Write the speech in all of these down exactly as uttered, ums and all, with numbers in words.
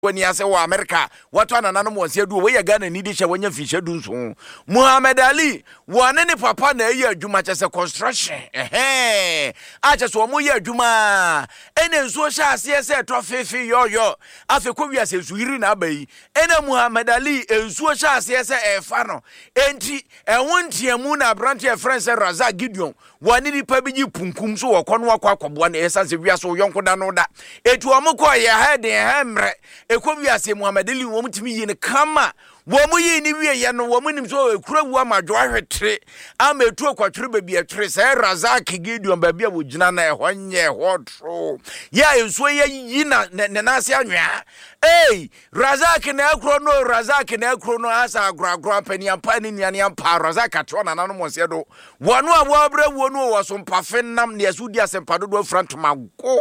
wani ase wa America watu anananom wonse adu we ya Ghana ni di hye wanya fiche du nso Muhammad Ali wane ne papa na eyi adwuma chese construction ehe acha so mo yi adwuma ene nso hye ase se to fefe yoyo afi ko wiase suhiri na abai ene Muhammad Ali enso hye ase se efa no enti ewontiamu na branch e friend se Razak Gideon wane ni pa biji punkum so wokono akwa akwaboa na esanse wiase yonko da no da etu amukọ ye ha de ha mre ekwobiase Muhammad Ali wo mutimi yi ne kama wo mu yi ni wie ye no wo mu nim so ekurawu amadwo ahwetre ama etu akwatwere baby etre sai Razak Gideon baby wo gina na ehọ nye hotro ya enso ye yi na ne na ase anwa eh Razak na ekro no Razak na ekro no asa agragro pani ampa ni nia ni ampa Razak atro na nanu monse do wono abo abra wo no wo so mpafe nam ne asudi asempa do front mago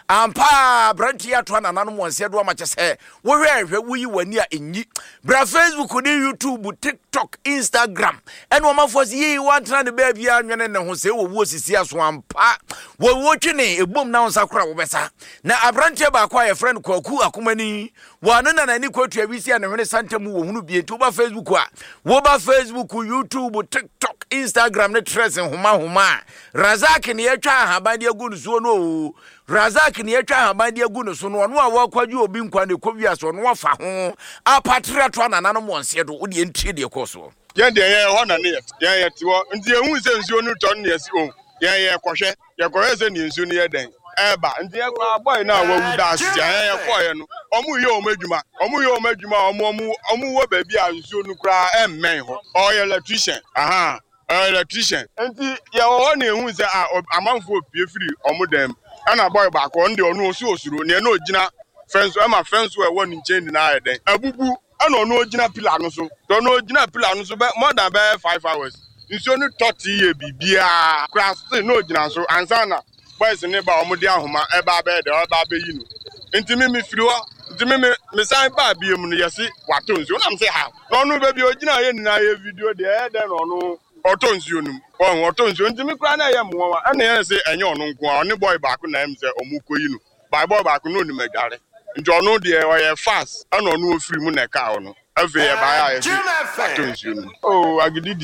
ampa branti atro na nanu monse do ma chese wo hwe hwe wo yi wani a enyi bra Facebook ni YouTube TikTok Instagram ene wo mafosi yi wantra ne ba bia anwene ne ho se wo wo sisi aso ampa wo wo twene ebom na onsa kora wo besa na abranti ba kwa ye friend kwaku akomani wano na nani kwatu abisi na hwene santamu wo hunu bie tu ba Facebook a wo ba Facebook YouTube TikTok Instagram ne tres homa homa Razak ne yatwa habande agu no so no Razak ne yatwa habande agu no so no no a wakwadwe obi nkwa ne kowia so no wafa ho apatra to na nanom wonse do wo de ntie de koso ye de ye ho na ne ye ye tiwo nti ehun se nsuo no ton ne si o ye ye kohwe ye kohwe se ne nsuo ne ye den eba nti ye kwa boy na wawu da ase ye ye koye no omu ye omadwuma omu ye omadwuma omu omu omu wo ba bi a nsuo no kra emmen ho o ye electrician aha electrician nti ye wo na ehun se amanfo opie firi omu dem ana boy ba ko ndi onu osu osuro ne na ogina fence ama fence we won nchen na ayeden abubu ana onu ogina pillar no so to onu ogina pillar no so more than five hours nsuo no thirty ye bibia class no ogina so ansana boys ne ba omu de ahoma e ba be de o ba be yi no nti me me firi ho nti me me san ba bi emu no yesi wato nsuo na me say ha onu be bi ogina ye ni na ye video de e de no no oto nsuo num o oto nsuo nti me kra na ye mo wa ana ye say enye onu nko a oni boy ba ko na em say omu koyi no by boy ba ko no ni magare nti onu de o ye fast ana onu ofiri mu na ka ono ave ye ba ya ye oto nsuo num o agidi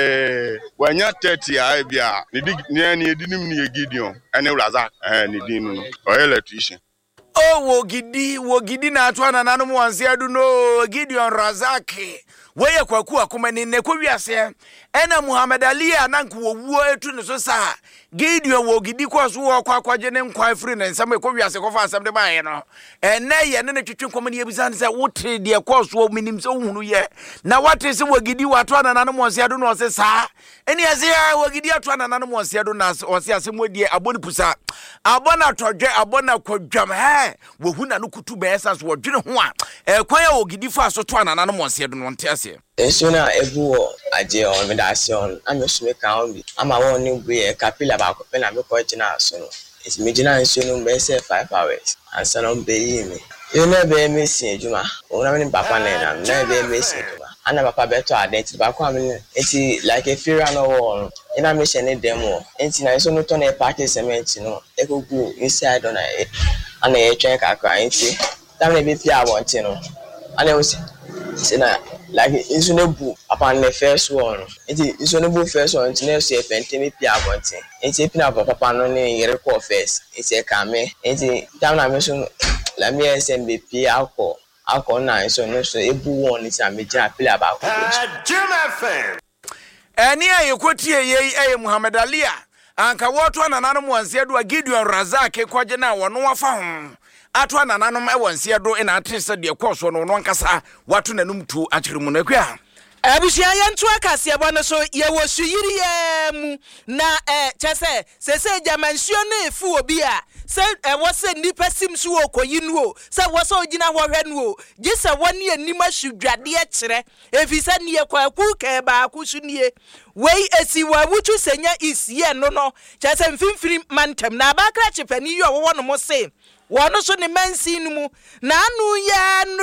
de wanya thirty a bia ni di ni edi nim ni Gideon ene Razak eh ni di no o electrician oh wo gidi wo gidi na atwa na nanom wanse adu no Gideon Razak weye kwaku akomani ne kwowiase ena Muhammad Ali ananko wowuo etu ne so sa Gideon wo gidi kwaso wo kwakwaje ne nkwa free ne nsam ekwowiase kofa asam de baaye no ene ye ne ne twetwe komani ebizan se wotre de kwaso wo minim se hunu ye na wate se wo gidi watwa na nanom wanse adu no se sa eni ase wo gidi atwa na nanom wanse adu na ose ase modie aboni pusa abona todwe abona kwadwam he wo huna no kutu be esa so wodwene ho a e kwan ya wo gidi fa so to na nanom wanse adu no nte ase Esuna ebu aje on medation amesume kan bi ama won ni bu e kapila ba ko pe na me ko jina so no esi me jina nso no be say five hours ansa no be yi mi you know be me sin ejuma o na me papa na na na be me sin ejuma ana papa be to identity ba ko am eti like a fear no won ina me shene demo enti na so no to na package cement no e ko go inside on e ana e twen kakra enti tam na be pia won no ana we say na like Insunebu upon the first one. It is Insunebu first one to never say Fentimi Piabonte. It's a pin of a papa no name record first. It's a came. It's a down a mission. Let me S M B P alcohol. Alcohol nine so no so a boo one is a major pill about Jim F M. And here you could hear ye Muhammad Ali. Anka what one and animal and said to Gideon Razak Kwajana one no found. Atwa na nanom e wonse do e na atese de koso no no nkasa watu nanum tu akirimu na kwa abusia yentu akase ebo no so ye wo suyiri yem na eh chese sese jamansuo na efu obi a se e wo se nipa simsu okoyinu o se wo se ogina hwohwe nu o gise woni anim ahudwade e kire efisa ne ye kwaku ka ba akusu nie wei esi wa wutu senya isie no no chese mfimfiri mantem na abakra chepani yo wo no mo se wono so ne mansi nu mu na anu ya